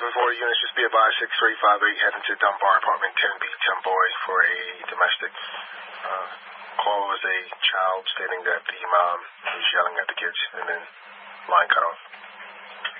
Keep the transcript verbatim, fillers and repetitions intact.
seven four units, just be advised, six three five eight heading to Dunbar Apartment ten B, Temboy for a domestic. Uh, call was a child stating that the mom was yelling at the kids, and then line cut off.